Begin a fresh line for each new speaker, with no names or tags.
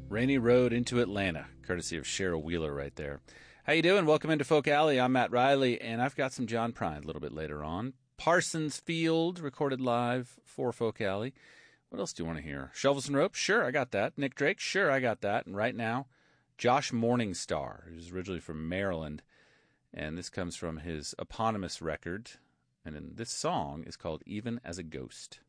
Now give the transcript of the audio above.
Rainy Road into Atlanta, courtesy of Cheryl Wheeler right there. How you doing? Welcome into Folk Alley. I'm Matt Riley, and I've got some John Prine a little bit later on. Parsons Field, recorded live for Folk Alley. What else do you want to hear? Shovels and Ropes? Sure, I got that. Nick Drake? Sure, I got that. And right now, Josh Morningstar, who's originally from Maryland, and this comes from his eponymous record, and this song is called Even as a Ghost.